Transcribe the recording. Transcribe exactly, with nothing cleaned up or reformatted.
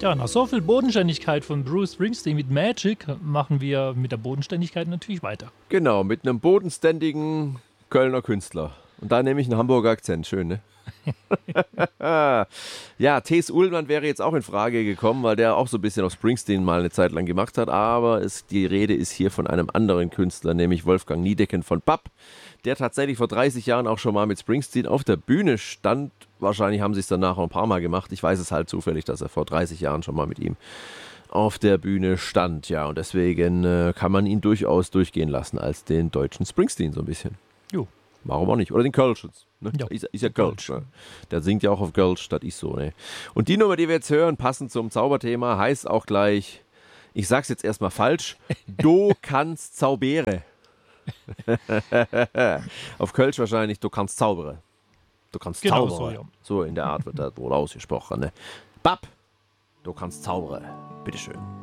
Ja, nach so viel Bodenständigkeit von Bruce Springsteen mit Magic machen wir mit der Bodenständigkeit natürlich weiter. Genau, mit einem bodenständigen Kölner Künstler. Und da nehme ich einen Hamburger Akzent. Schön, ne? Ja, T.S. Ullmann wäre jetzt auch in Frage gekommen, weil der auch so ein bisschen auf Springsteen mal eine Zeit lang gemacht hat. Aber es, die Rede ist hier von einem anderen Künstler, nämlich Wolfgang Niedecken von Papp, der tatsächlich vor dreißig Jahren auch schon mal mit Springsteen auf der Bühne stand. Wahrscheinlich haben sie es danach auch ein paar Mal gemacht. Ich weiß es halt zufällig, dass er vor dreißig Jahren schon mal mit ihm auf der Bühne stand. Ja, und deswegen äh, kann man ihn durchaus durchgehen lassen als den deutschen Springsteen so ein bisschen. Jo. Warum auch nicht? Oder den Kölschens. Ne? Ja, ist, ist ja Kölsch. Ne? Der singt ja auch auf Kölsch, das ist so. Ne? Und die Nummer, die wir jetzt hören, passend zum Zauberthema, heißt auch gleich, ich sag's jetzt erstmal falsch, Du kannst zaubere. Auf Kölsch wahrscheinlich, du kannst zaubere. Du kannst Genau zaubere. so, ja. So in der Art wird das wohl ausgesprochen. Ne? Papp, du kannst zaubere. Bitteschön.